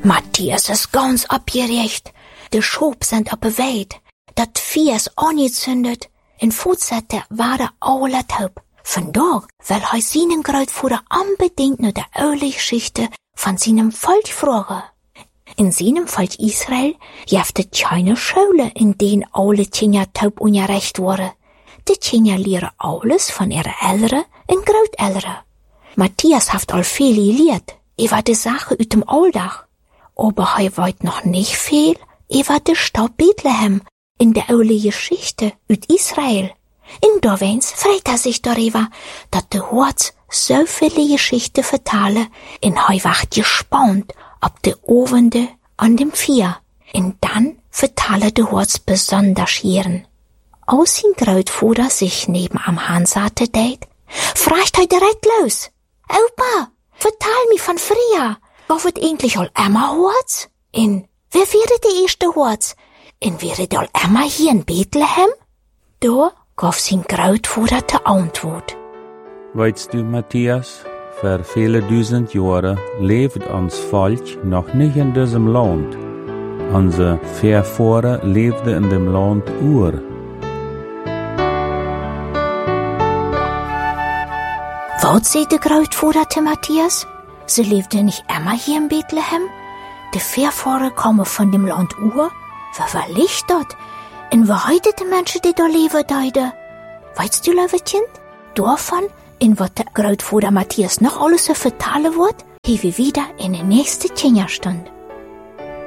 Matthias ist ganz abgeregt. De Schob sind abbeweid. Dat Vieh ist angezündet. In Futzette waren alle taub. Vandaag will hij seinen Grootvader unbedingt naar de oude Geschichte von seinem Volk fragen. In seinem Volk Israel gibt es keine Schule, in denen alle Kinder taub unterrichtet worden. Die Kinder lehren alles von ihren Eltern und Großeltern. Matthias hat al viel gelehrt, über die Sachen aus dem Alltag. Aber er weiß noch nicht viel über die Stadt Bethlehem in der oude Geschichte aus Israel. In Dovens freut sich darüber, dass de Horts so viele Geschichten vertalen, und er wacht gespannt ob de Ovende an dem Vier. Und dann vertalen de Horts besonders gern. Als sein Grootvader sich neben am Hansatte deed, fragt er direkt los. Opa, vertel mir von früher. War het eigentlich al immer Horts? Und wer wäre der erste Horts? Und wäre der al immer hier in Bethlehem? Da gaf sein Grootvader die Antwort. Weißt du, Matthias, für viele 1000 Jahre lebt ons Volk noch nicht in diesem Land. Unsere Vorfahren lebten in dem Land Ur. Was sagt der Grootvader zu Matthias? Sie lebten nicht immer hier in Bethlehem? Die Vorfahren kommen von dem Land Ur? Wer war Licht dort? Und wo heute die Menschen, die da leben, deide? Weißt du, Löwekind? Davon, in was der Grootvader Matthias noch alles so vertalen wird, hier wir wieder in der nächsten Kinderstunde.